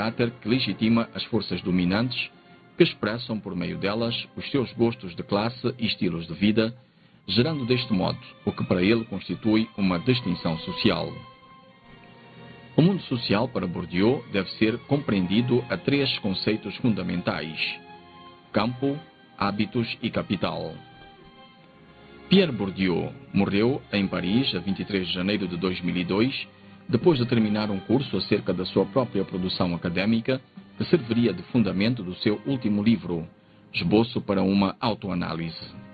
caráter que legitima as forças dominantes, que expressam por meio delas os seus gostos de classe e estilos de vida, gerando deste modo o que para ele constitui uma distinção social. O mundo social para Bourdieu deve ser compreendido a três conceitos fundamentais: campo, hábitos e capital. Pierre Bourdieu morreu em Paris a 23 de janeiro de 2002, depois de terminar um curso acerca da sua própria produção académica, que serviria de fundamento do seu último livro, Esboço para uma autoanálise.